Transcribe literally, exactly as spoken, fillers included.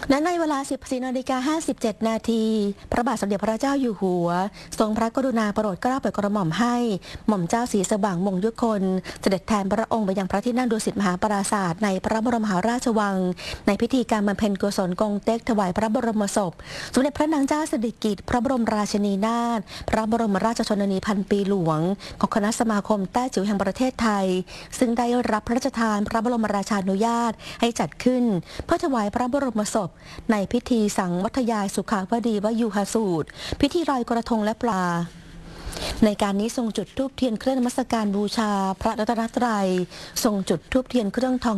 และในเวลา สิบสี่นาฬิกาห้าสิบเจ็ด นาทีพระบาทสมเด็จพระเจ้าอยู่หัวทรงพระกรุณาโปรดเกล้าโปรดกระหม่อมให้หม่อมเจ้าศรีสว่างมงคลคนเสด็จแทนพระองค์ไปยังพระที่นั่งดุสิตมหาปราสาทในพระบรมมหาราชวังในพิธีการบำเพ็ญกุศลกงเต็กถวายพระบรมศพสมเด็จพระนางเจ้าสิริกิติ์พระบรมราชินีนาถพระบรมราชชนนีพันปีหลวงของคณะสมาคมแต้จิ๋วแห่งประเทศไทยซึ่งได้รับพระราชทานพระบรมราชานุญาตให้จัดขึ้นเพื่อถวายพระบรมศพในพิธีสังวัทยายสุขาวดีวยูหสูตรพิธีลอยกระทงและปลาในการนี้ทรงจุดธูปเทียนเครื่องนมัสการบูชาพระรัตนตรัยทรงจุดธูปเทียนเครื่องทอง